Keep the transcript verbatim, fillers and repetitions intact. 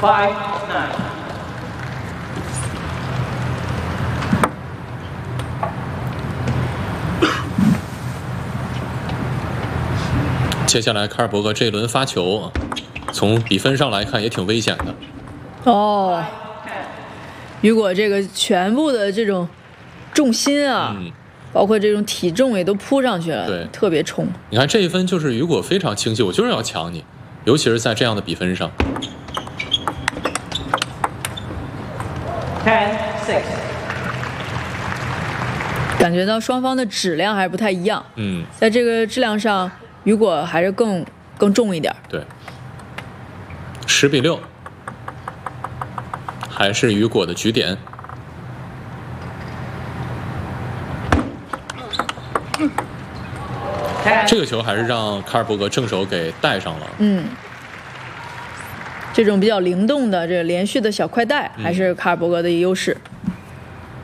five nine。 接下来卡尔伯格这一轮发球，从比分上来看也挺危险的。 哦，雨果这个全部的这种重心啊， 嗯， 包括这种体重也都扑上去了， 对， 特别冲。 你看这一分就是雨果非常清晰，我就是要抢你，尤其是在这样的比分上。 ten six。 感觉到双方的质量还不太一样。 嗯， 在这个质量上，雨果还是更更重一点。 对，十比六，还是雨果的局点。这个球还是让卡尔伯格正手给带上了。 嗯，这种比较灵动的这个连续的小快带，还是卡尔伯格的优势。嗯